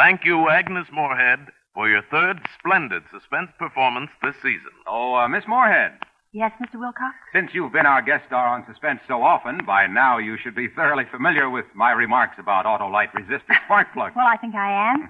thank you, Agnes Moorehead, for your third splendid suspense performance this season. Oh, Miss Moorehead. Yes, Mr. Wilcox? Since you've been our guest star on Suspense so often, by now you should be thoroughly familiar with my remarks about Autolite resistor spark plugs. Well, I think I am.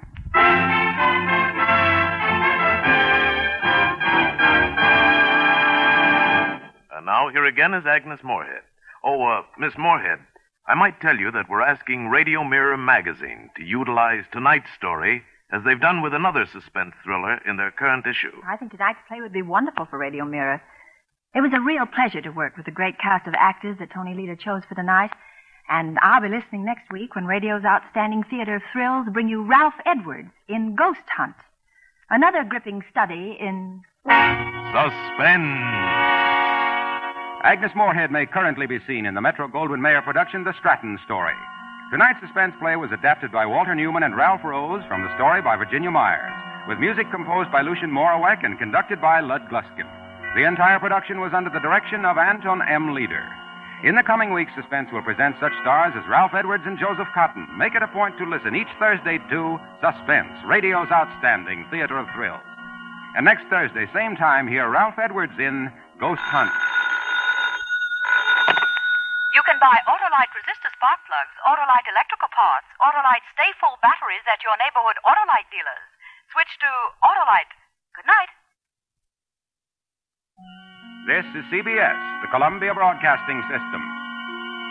And now here again is Agnes Moorehead. Oh, Miss Moorehead, I might tell you that we're asking Radio Mirror magazine to utilize tonight's story as they've done with another suspense thriller in their current issue. I think tonight's play would be wonderful for Radio Mirror. It was a real pleasure to work with the great cast of actors that Tony Leader chose for the night. And I'll be listening next week when radio's outstanding theater of thrills bring you Ralph Edwards in Ghost Hunt. Another gripping study in... Suspense. Agnes Moorehead may currently be seen in the Metro-Goldwyn-Mayer production, The Stratton Story. Tonight's suspense play was adapted by Walter Newman and Ralph Rose from the story by Virginia Myers, with music composed by Lucien Moraweck and conducted by Lud Gluskin. The entire production was under the direction of Anton M. Leader. In the coming weeks, Suspense will present such stars as Ralph Edwards and Joseph Cotton. Make it a point to listen each Thursday to Suspense, radio's outstanding theater of thrills. And next Thursday, same time, hear Ralph Edwards in Ghost Hunt. You can buy Autolite resistor spark plugs, Autolite electrical parts, Autolite stay-full batteries at your neighborhood Autolite dealers. Switch to Autolite. Good night. This is CBS, the Columbia Broadcasting System.